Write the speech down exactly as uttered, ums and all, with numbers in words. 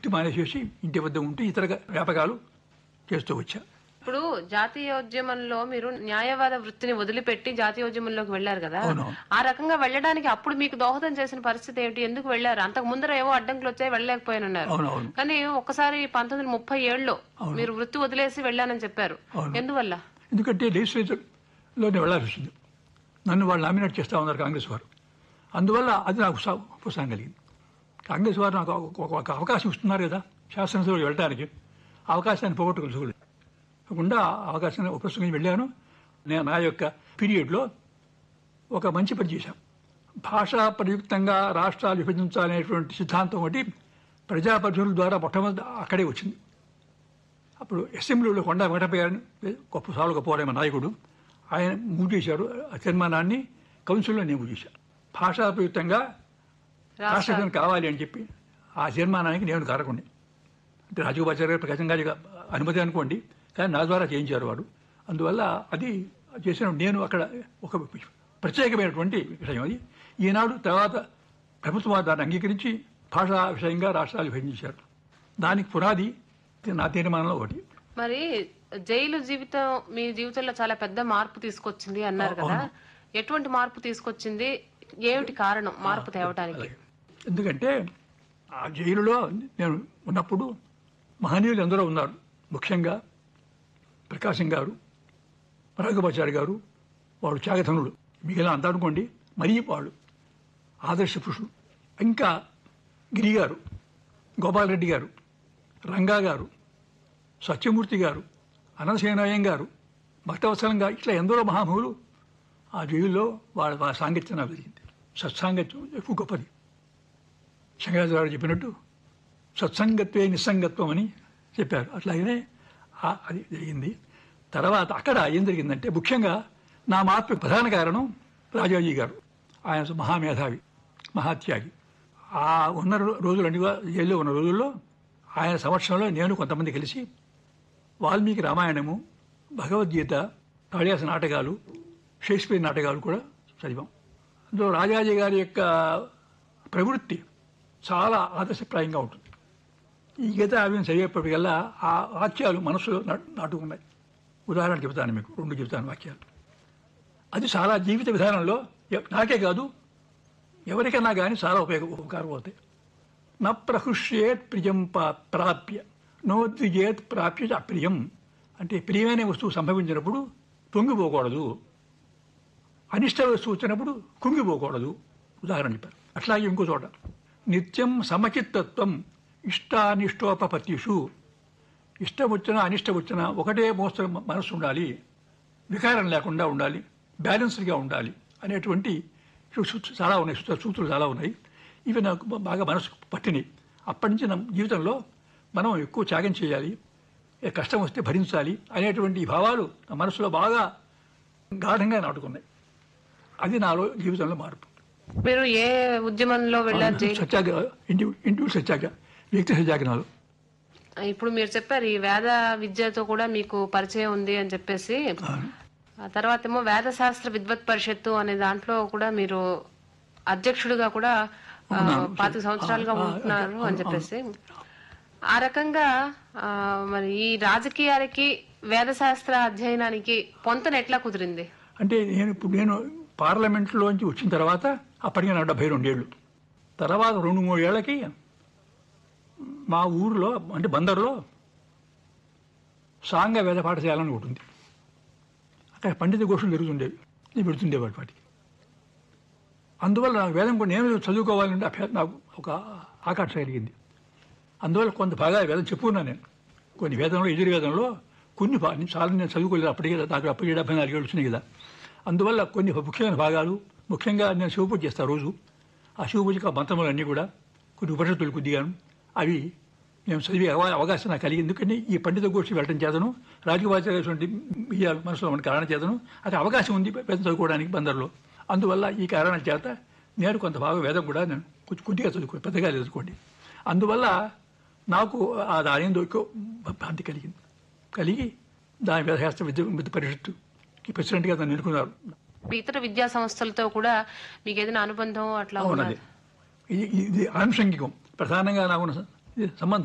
వృత్తి మానేసేసి ఇంటి వద్ద ఉంటూ ఇతర వ్యాపకాలు చేస్తూ వచ్చా. ఇప్పుడు జాతీయోద్యమంలో మీరు న్యాయవాద వృత్తిని వదిలిపెట్టి జాతీయోద్యమంలోకి వెళ్లారు కదా, ఆ రకంగా వెళ్ళడానికి అప్పుడు మీకు దోహదం చేసిన పరిస్థితి ఏమిటి? ఎందుకు వెళ్లారు? అంతకు ముందర ఏవో అడ్డంకులు వచ్చాయి, వెళ్ళలేకపోయానన్నారు. కానీ ఒక్కసారి పంతొమ్మిది ముప్పై ఏళ్ళలో మీరు వృత్తి వదిలేసి వెళ్ళానని చెప్పారు. ఎందువల్ల? ఎందుకంటే లెజిస్లేచర్ లోనే వెళ్లాల్సి వచ్చింది. నన్ను వాళ్ళు నామినేట్ చేస్తా ఉన్నారు కాంగ్రెస్ వారు. అందువల్ల అది నాకు ఉపసారం కలిగింది. కాంగ్రెస్ వారు నాకు ఒక అవకాశం ఇస్తున్నారు కదా శాసనసభలో వెళ్ళడానికి, అవకాశాన్ని పోగొట్టుకోలేదు కాకుండా అవకాశాన్ని ఉపయోగించి వెళ్ళాను. నేను నా యొక్క పీరియడ్లో ఒక మంచి పని చేశాను. భాషా ప్రయుక్తంగా రాష్ట్రాలు విభజించాలనేటువంటి సిద్ధాంతం ఒకటి ప్రజాప్రతినిధుల ద్వారా మొట్టమొదటి అక్కడే వచ్చింది. అప్పుడు అసెంబ్లీలో కొండా వెంకటపయ్య గొప్ప సాలు గొప్పవాడేమ నాయకుడు, ఆయన మూవ్ చేశారు ఆ తీర్మానాన్ని. కౌన్సిల్లో నేను మూవ్ చేశాను. భాషా ప్రయుక్తంగా రాష్ట్రం కావాలి అని చెప్పి ఆ తీర్మానానికి నేను కారకుండి. అంటే రాజగోపాచార్య గారు ప్రకాశం గారి అనుమతి అనుకోండి, కానీ నా ద్వారా చేయించారు వాడు. అందువల్ల అది చేసిన నేను అక్కడ ఒక ప్రత్యేకమైనటువంటి విషయం అది. ఈనాడు తర్వాత ప్రభుత్వం దాన్ని అంగీకరించి భాషా విషయంగా రాష్ట్రాలు విభజించారు. దానికి పునాది నా తీర్మానంలో ఒకటి. మరి జైలు జీవితం మీ జీవితంలో చాలా పెద్ద మార్పు తీసుకొచ్చింది అన్నారు కదా, ఎటువంటి మార్పు తీసుకొచ్చింది? ఏమిటి కారణం మార్పు తేవడానికి? ఎందుకంటే ఆ జైలులో నేను ఉన్నప్పుడు మహనీయులు ఎందరో ఉన్నారు. ముఖ్యంగా ప్రకాశం గారు, రాఘవాచార్య గారు, వాడు త్యాగధనులు. మిగిలిన అంతా అనుకోండి మరీ వాళ్ళు ఆదర్శ పురుషులు. ఇంకా గిరి గారు, గోపాలరెడ్డి గారు, రంగా గారు, సత్యమూర్తి గారు, అనంతసేనాయం గారు, భక్తవత్సలం గారు, ఇట్లా ఎందరో మహామహులు ఆ జైల్లో వాళ్ళ వాళ్ళ సాంగత్యం నాకు జరిగింది. సత్సాంగత్యం ఎక్కువ గొప్పది. శంకరాచార్య చెప్పినట్టు సత్సంగత్వే నిస్సంగత్వం అని చెప్పారు. అట్లాగనే అది జరిగింది. తర్వాత అక్కడ ఏం జరిగిందంటే ముఖ్యంగా నా మార్పుకి ప్రధాన కారణం రాజాజీ గారు. ఆయన మహామేధావి, మహాత్యాగి. ఆ ఉన్న రోజులు అన్ని జైల్లో ఉన్న రోజుల్లో ఆయన సంవత్సరంలో నేను కొంతమంది కలిసి వాల్మీకి రామాయణము, భగవద్గీత, కాళిదాస నాటకాలు, షేక్స్పియర్ నాటకాలు కూడా చదివాం. అందులో రాజాజీ గారి యొక్క ప్రవృత్తి చాలా ఆదర్శప్రాయంగా ఉంటుంది. ఈ గీత అవి చదివేప్పటికల్లా ఆ వాక్యాలు మనసులో నాటుకున్నాయి. ఉదాహరణ చెబుతాను మీకు, రెండు చెబుతాను వాక్యాలు. అది చాలా జీవిత విధానంలో నాకే కాదు ఎవరికైనా కానీ చాలా ఉపయోగ ఉపకారం అవుతాయి. న ప్రహృష్యేత్ ప్రియం ప్రాప్య నోద్విజేత్ ప్రాప్య అప్రియం. అంటే ప్రియమైన వస్తువు సంభవించినప్పుడు పొంగిపోకూడదు, అనిష్ట వస్తువు వచ్చినప్పుడు కుంగిపోకూడదు. ఉదాహరణ చెప్పారు. అట్లాగే ఇంకో చోట నిత్యం సమచిత్తత్వం ఇష్టానిష్టోపపత్తిషు. ఇష్టం వచ్చినా అనిష్టం వచ్చినా ఒకటే మోస్తరు మనసు ఉండాలి, వికారం లేకుండా ఉండాలి, బ్యాలెన్స్డ్గా ఉండాలి అనేటువంటి చాలా ఉన్నాయి, సూత్రాలు చాలా ఉన్నాయి. ఇవి నాకు బాగా మనసు పట్టినాయి. అప్పటి నుంచి నా జీవితంలో మనం ఎక్కువ త్యాగం చేయాలి, కష్టం వస్తే భరించాలి అనేటువంటి భావాలు నా మనసులో బాగా గాఢంగా నాటుకున్నాయి. అది నాలో జీవితంలో మార్పు. మీరు ఏ ఉద్యమంలో వెళ్ళారు? సత్యాగ్రహ, ఇండివిజువల్ సత్యాగ్రహ, వ్యక్తి సత్యాగ్రహాలు. ఇప్పుడు మీరు చెప్పారు ఈ వేద విద్యతో కూడా మీకు పరిచయం ఉంది అని చెప్పేసి. ఆ తర్వాత ఏమో వేద శాస్త్ర విద్వత్ పరిషత్తు అనే దాంట్లో కూడా మీరు అధ్యక్షుడిగా కూడా పాతిక సంవత్సరాలుగా ఉంటున్నారు అని చెప్పేసి. ఆ రకంగా మరి ఈ రాజకీయాలకి వేద శాస్త్ర అధ్యయనానికి పొంతన ఎట్లా కుదిరింది? అంటే నేను ఇప్పుడు నేను పార్లమెంట్లోంచి వచ్చిన తర్వాత అప్పటికే నాకు డెబ్బై రెండేళ్ళు. తర్వాత రెండు మూడు ఏళ్లకి మా ఊరిలో అంటే బందర్లో సాంగ వేద పాఠశాలని ఉంటుంది. అక్కడ పండిత గోష్ఠులు జరుగుతుండేవి, నేను పెడుతుండేవాడు వాటికి. అందువల్ల నాకు వేదం కూడా నేను చదువుకోవాలంటే అభ్యర్థి నాకు ఒక ఆకాంక్ష కలిగింది. అందువల్ల కొంత బాగా వేదం చెప్పుకున్నాను నేను. కొన్ని వేదంలో ఎదుర్వేదంలో కొన్ని చాలా నేను చదువుకోలేదు అప్పటికే, నాకు అప్పటికే డెబ్బై నాలుగు ఏళ్ళు వచ్చినాయి కదా. అందువల్ల కొన్ని ముఖ్యమైన భాగాలు, ముఖ్యంగా నేను శివపూజ చేస్తాను రోజు. ఆ శివపూజకు మంత్రములు అన్నీ కూడా కొన్ని ఉపనిషత్తులు కొద్దిగాను అవి నేను చదివే అవకాశం నాకు కలిగింది. ఎందుకంటే ఈ పండిత గోష్ఠి వెళ్ళడం చేతను, రాజకీయ మనసులో ఉన్న కారణం చేతను అది అవకాశం ఉంది వేదం చదువుకోవడానికి బందర్లో. అందువల్ల ఈ కారణాల చేత నేను కొంత భాగం వేదం కూడా నేను కొంచెం కొద్దిగా చదువుకో పెద్దగా చదువుకోండి. అందువల్ల నాకు ఆ దాని దొరికో భ్రాంతి కలిగింది. కలిగి దాని వేదశాస్త్ర విద్య విద్య పరిషత్తుకి ప్రెసిడెంట్గా దాన్ని ఎన్నుకున్నారు. ఇతర విద్యా సంస్థలతో కూడా మీకు ఏదైనా అనుబంధం అట్లా ఉన్నది? ఇది ఆనుషంగికం ప్రధానంగా నాకు సంబంధం.